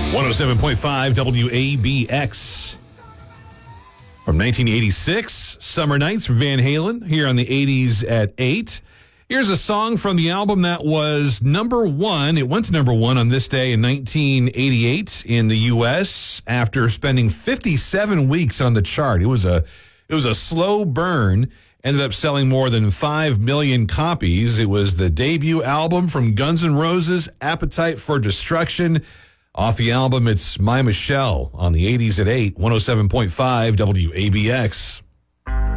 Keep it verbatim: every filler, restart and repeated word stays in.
one oh seven point five W A B X. From nineteen eighty-six, Summer Nights from Van Halen, here on the eighties at eight. Here's a song from the album that was number one. It went to number one on this day in nineteen eighty-eight in the U S after spending fifty-seven weeks on the chart. It was a, it was a slow burn. Ended up selling more than five million copies. It was the debut album from Guns N' Roses, Appetite for Destruction. Off the album, it's My Michelle on the eighties at eight, one oh seven point five W A B X.